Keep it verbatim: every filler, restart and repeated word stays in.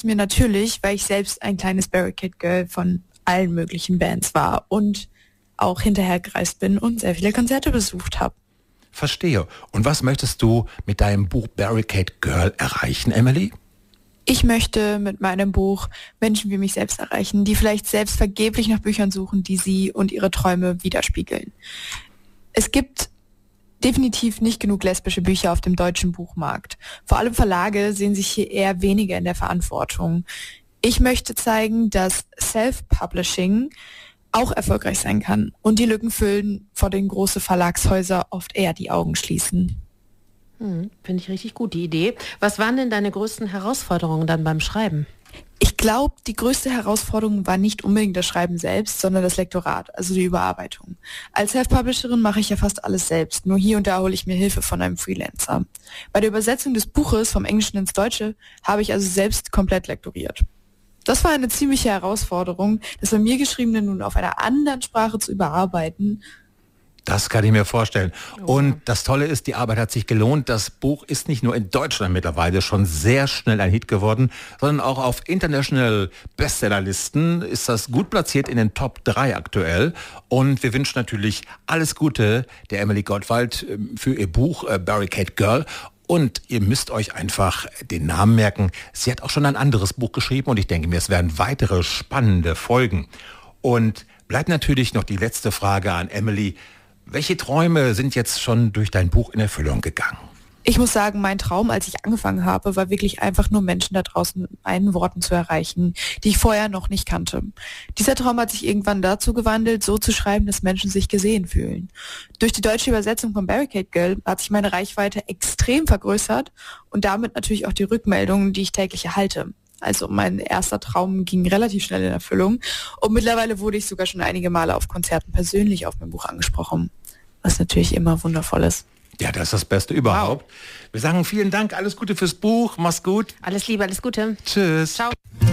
mir natürlich, weil ich selbst ein kleines Barricade Girl von allen möglichen Bands war und auch hinterher gereist bin und sehr viele Konzerte besucht habe. Verstehe. Und was möchtest du mit deinem Buch Barricade Girl erreichen, Emily? Ich möchte mit meinem Buch Menschen wie mich selbst erreichen, die vielleicht selbst vergeblich nach Büchern suchen, die sie und ihre Träume widerspiegeln. Es gibt definitiv nicht genug lesbische Bücher auf dem deutschen Buchmarkt. Vor allem Verlage sehen sich hier eher weniger in der Verantwortung. Ich möchte zeigen, dass Self-Publishing auch erfolgreich sein kann und die Lücken füllen, vor denen große Verlagshäuser oft eher die Augen schließen. Hm, finde ich richtig gut, die Idee. Was waren denn deine größten Herausforderungen dann beim Schreiben? Ich glaube, die größte Herausforderung war nicht unbedingt das Schreiben selbst, sondern das Lektorat, also die Überarbeitung. Als Self-Publisherin mache ich ja fast alles selbst, nur hier und da hole ich mir Hilfe von einem Freelancer. Bei der Übersetzung des Buches vom Englischen ins Deutsche habe ich also selbst komplett lektoriert. Das war eine ziemliche Herausforderung, das von mir Geschriebene nun auf einer anderen Sprache zu überarbeiten. Das kann ich mir vorstellen. Und das Tolle ist, die Arbeit hat sich gelohnt. Das Buch ist nicht nur in Deutschland mittlerweile schon sehr schnell ein Hit geworden, sondern auch auf International Bestsellerlisten ist das gut platziert in den Top drei aktuell. Und wir wünschen natürlich alles Gute der Emily Gottwald für ihr Buch Barricade Girl. Und ihr müsst euch einfach den Namen merken. Sie hat auch schon ein anderes Buch geschrieben und ich denke mir, es werden weitere spannende Folgen. Und bleibt natürlich noch die letzte Frage an Emily. Welche Träume sind jetzt schon durch dein Buch in Erfüllung gegangen? Ich muss sagen, mein Traum, als ich angefangen habe, war wirklich einfach nur Menschen da draußen mit meinen Worten zu erreichen, die ich vorher noch nicht kannte. Dieser Traum hat sich irgendwann dazu gewandelt, so zu schreiben, dass Menschen sich gesehen fühlen. Durch die deutsche Übersetzung von Barricade Girl hat sich meine Reichweite extrem vergrößert und damit natürlich auch die Rückmeldungen, die ich täglich erhalte. Also mein erster Traum ging relativ schnell in Erfüllung und mittlerweile wurde ich sogar schon einige Male auf Konzerten persönlich auf mein Buch angesprochen, was natürlich immer wundervoll ist. Ja, das ist das Beste überhaupt. Wow. Wir sagen vielen Dank, alles Gute fürs Buch, mach's gut. Alles Liebe, alles Gute. Tschüss. Ciao.